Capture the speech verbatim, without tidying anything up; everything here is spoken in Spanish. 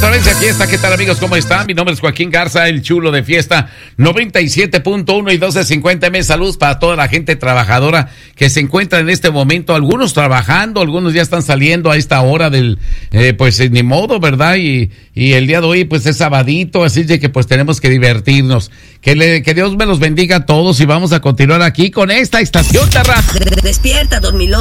otra vez de fiesta. ¿Qué tal, amigos? ¿Cómo están? Mi nombre es Joaquín Garza, el chulo de fiesta noventa y siete punto uno y doce cincuenta M. Saludos para toda la gente trabajadora que se encuentra en este momento. Algunos trabajando, algunos ya están saliendo a esta hora del, eh, pues eh, ni modo, ¿verdad? Y, y el día de hoy pues es sabadito, así de que pues tenemos que divertirnos. Que, le, que Dios me los bendiga a todos y vamos a continuar aquí con esta estación de radio. Despierta, dormilón.